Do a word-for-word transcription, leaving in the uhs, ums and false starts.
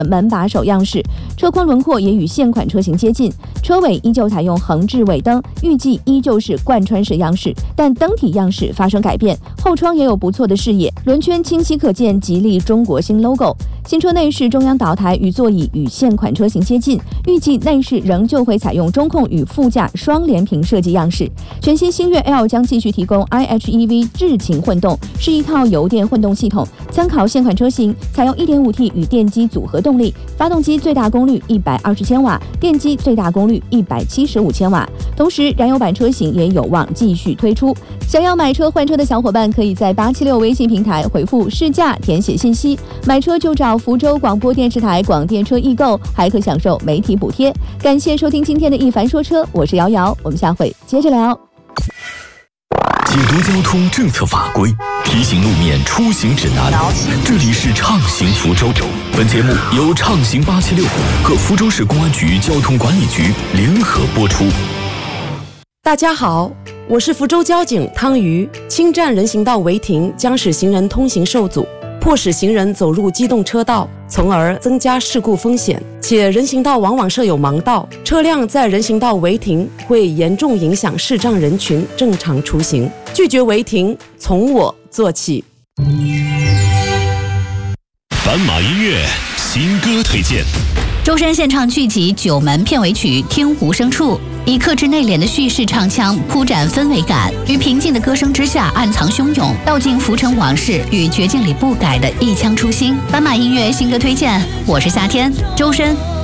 门把手样式，车框轮廓也与现款车型接近，车尾依旧采用横置尾灯，预计依旧是贯穿式样式，但灯体样式发生改变，后窗也有不错的视野，轮圈清晰可见吉利中国新 logo。新车内饰中央岛台与座椅与现款车型接近，预计内饰仍旧会采用中控与副驾双联屏设计样式。全新星越 L 将继续提供 I H E V 智擎混动，是一套油电混动系统，参考现款车型，采用 一点五 T 与电机组合动力，发动机最大功率一百二十千瓦，电机最大功率一百七十五千瓦。同时，燃油版车型也有望继续推出。想要买车换车的小伙伴，可以在八七六微信平台回复试驾填写信息，买车就找福州广播电视台广电车易购，还可享受媒体补贴。感谢收听今天的一凡说车，我是瑶瑶，我们下回接着聊。 解读交通政策法规，提醒路面出行指南。这里是畅行福州。本节目由畅行八七六和福州市公安局交通管理局联合播出。 大家好，我是福州交警汤瑜。侵占人行道违停将使行人通行受阻，迫使行人走入机动车道，从而增加事故风险。且人行道往往设有盲道，车辆在人行道违停会严重影响视障人群正常出行。拒绝违停，从我做起。 斑马音乐新歌推荐。 周深献唱剧集《九门》片尾曲《听无声处》，以克制内敛的叙事唱腔铺展氛围感，于平静的歌声之下暗藏汹涌，道尽浮沉往事与绝境里不改的一腔初心。斑马音乐新歌推荐，我是夏天，周深。